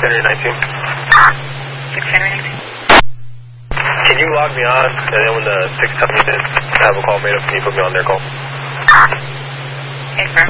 Henry 19. 6 Henry 19. Can you log me on, and then when the 6 company have a call made up, can you put me on their call?